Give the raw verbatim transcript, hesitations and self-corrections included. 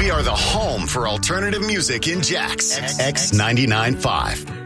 We are the home for alternative music in Jax. X ninety-nine point five.